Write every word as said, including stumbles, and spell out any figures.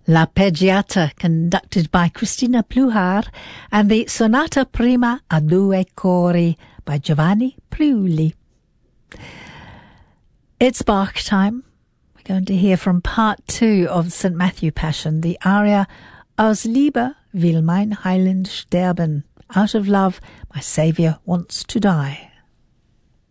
L'Arpeggiata, conducted by Cristina Pluhar, and the Sonata Prima a Due Cori by Giovanni Priuli. It's Bach time. We're going to hear from part two of Saint Matthew Passion, the aria Aus Liebe will mein Heiland sterben. Out of love, my Saviour wants to die.